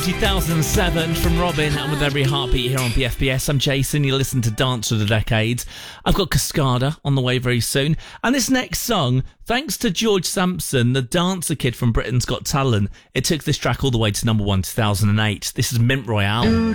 2007 from Robin and With Every Heartbeat here on BFBS. I'm Jason, you listen to Dance of the Decades. I've got Cascada on the way very soon. And this next song, thanks to George Sampson, the dancer kid from Britain's Got Talent, it took this track all the way to number 1 2008. This is Mint Royale.